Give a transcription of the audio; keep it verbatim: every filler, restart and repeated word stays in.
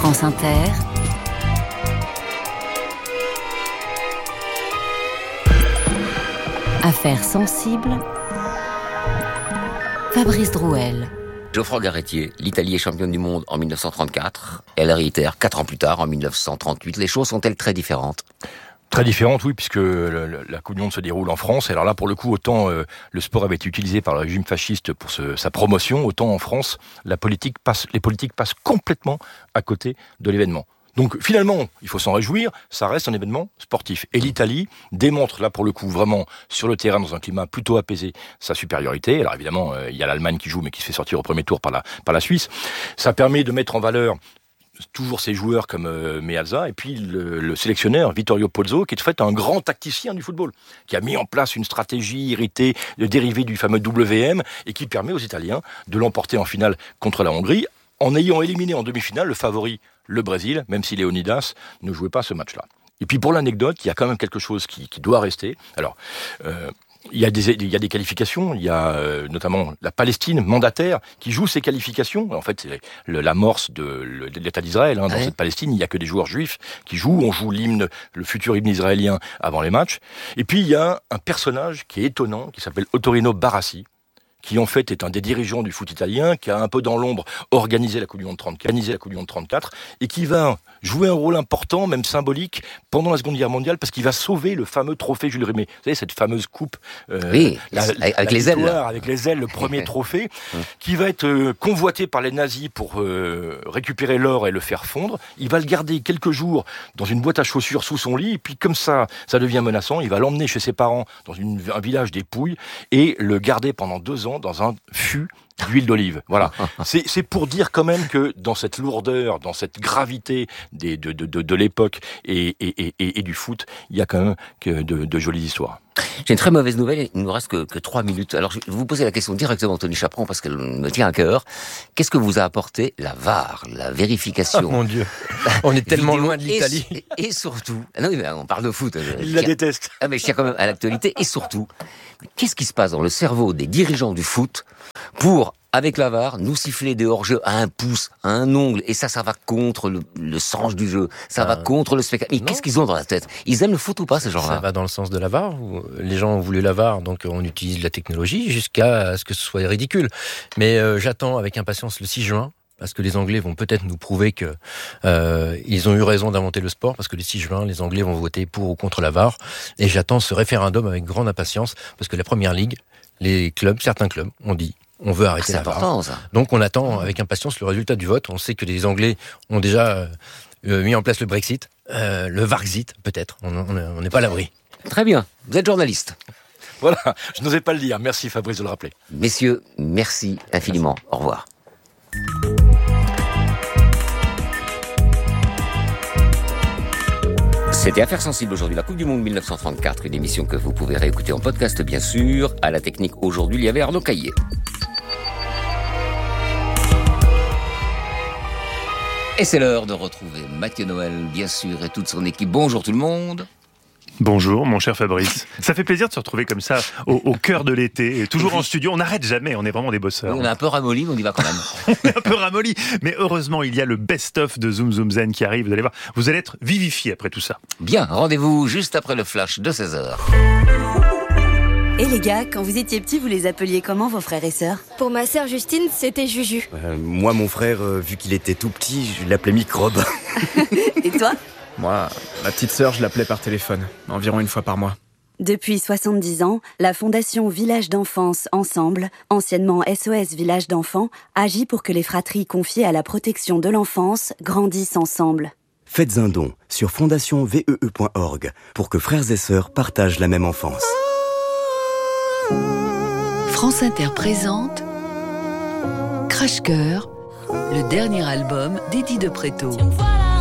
France Inter, Affaires sensibles, Fabrice Drouel. Geoffroy Garretier, l'Italie est championne du monde en dix-neuf cent trente-quatre. Elle réitère quatre ans plus tard, en dix-neuf cent trente-huit. Les choses sont-elles très différentes ? Très différente, oui, puisque le, le, la Coupe du Monde se déroule en France. Et alors là, pour le coup, autant euh, le sport avait été utilisé par le régime fasciste pour ce, sa promotion, autant en France, la politique passe, les politiques passent complètement à côté de l'événement. Donc finalement, il faut s'en réjouir, ça reste un événement sportif. Et l'Italie démontre là pour le coup vraiment sur le terrain, dans un climat plutôt apaisé, sa supériorité. Alors évidemment, euh, il y a l'Allemagne qui joue, mais qui se fait sortir au premier tour par la, par la Suisse. Ça permet de mettre en valeur toujours ces joueurs comme euh, Meazza, et puis le, le sélectionneur Vittorio Pozzo, qui est en fait un grand tacticien du football, qui a mis en place une stratégie héritée, dérivée du fameux W M, et qui permet aux Italiens de l'emporter en finale contre la Hongrie, en ayant éliminé en demi-finale le favori, le Brésil, même si Leonidas ne jouait pas ce match-là. Et puis pour l'anecdote, il y a quand même quelque chose qui, qui doit rester. Alors, euh, il y a des, il y a des qualifications, il y a euh, notamment la Palestine mandataire qui joue ces qualifications. En fait, c'est le, l'amorce de, le, de l'État d'Israël. Hein. Dans ouais. cette Palestine, il n'y a que des joueurs juifs qui jouent. On joue l'hymne, le futur hymne israélien avant les matchs. Et puis, il y a un personnage qui est étonnant, qui s'appelle Ottorino Barassi, qui en fait est un des dirigeants du foot italien, qui a un peu dans l'ombre organisé la Coupe du Monde trente-quatre, organisé la Coupe du Monde trente-quatre, et qui va jouer un rôle important, même symbolique, pendant la Seconde Guerre mondiale, parce qu'il va sauver le fameux trophée Jules Rimet. Vous savez, cette fameuse coupe, euh, oui, la, avec la les ailes, avec les ailes, le premier trophée, qui va être euh, convoité par les nazis pour euh, récupérer l'or et le faire fondre. Il va le garder quelques jours dans une boîte à chaussures sous son lit, et puis comme ça, ça devient menaçant, il va l'emmener chez ses parents dans une, un village des Pouilles, et le garder pendant deux ans dans un fût d'huile d'olive. Voilà. C'est, c'est pour dire quand même que dans cette lourdeur, dans cette gravité des, de, de, de, de l'époque et, et, et, et du foot, il y a quand même que de, de jolies histoires. J'ai une très mauvaise nouvelle, il ne nous reste que, que trois minutes. Alors je vais vous poser la question directement, Tony Chaperon, parce qu'elle me tient à cœur. Qu'est-ce que vous a apporté la V A R, la vérification? Oh mon Dieu, on est tellement loin de l'Italie. Et, et surtout, ah non, mais on parle de foot. Il la déteste. Ah mais je tiens quand même à l'actualité. Et surtout, qu'est-ce qui se passe dans le cerveau des dirigeants du foot pour, avec la V A R, nous siffler des hors-jeux à un pouce, à un ongle, et ça, ça va contre le, le sens du jeu, ça ah, va contre le spectacle. Mais non. Qu'est-ce qu'ils ont dans la tête? Ils aiment le foot ou pas, ces gens-là? Ça va dans le sens de la V A R. Les gens ont voulu la V A R, donc on utilise la technologie jusqu'à ce que ce soit ridicule. Mais euh, j'attends avec impatience le six juin, parce que les Anglais vont peut-être nous prouver que euh, ils ont eu raison d'inventer le sport, parce que le six juin, les Anglais vont voter pour ou contre la V A R. Et j'attends ce référendum avec grande impatience, parce que la Première Ligue, les clubs, certains clubs, ont dit on veut arrêter ah, la V A R. Important, ça. Donc on attend avec impatience le résultat du vote. On sait que les Anglais ont déjà euh, mis en place le Brexit, euh, le Varxit peut-être. On n'est pas à l'abri. Très bien. Vous êtes journaliste. Voilà, je n'osais pas le dire. Merci Fabrice de le rappeler. Messieurs, merci infiniment. Merci. Au revoir. C'était Affaires sensibles aujourd'hui, la Coupe du Monde dix-neuf cent trente-quatre, une émission que vous pouvez réécouter en podcast bien sûr. À la technique aujourd'hui, il y avait Arnaud Caillé. Et c'est l'heure de retrouver Mathieu Noël, bien sûr, et toute son équipe. Bonjour tout le monde. Bonjour mon cher Fabrice. Ça fait plaisir de se retrouver comme ça au, au cœur de l'été, et toujours en studio. On n'arrête jamais, on est vraiment des bosseurs. On est un peu ramolli, mais on y va quand même. On est un peu ramolli, mais heureusement il y a le best-of de Zoom Zoom Zen qui arrive. Vous allez voir, vous allez être vivifié après tout ça. Bien, rendez-vous juste après le flash de seize heures. Et les gars, quand vous étiez petits, vous les appeliez comment vos frères et sœurs? Pour ma sœur Justine, c'était Juju. Euh, moi, mon frère, euh, vu qu'il était tout petit, je l'appelais Microbe. Et toi? Moi, ma petite sœur, je l'appelais par téléphone, environ une fois par mois. Depuis soixante-dix ans, la Fondation Village d'Enfance Ensemble, anciennement S O S Village d'Enfants, agit pour que les fratries confiées à la protection de l'enfance grandissent ensemble. Faites un don sur fondation vee point org pour que frères et sœurs partagent la même enfance. France Inter présente Crash Cœur, le dernier album d'Eddie de Pretto.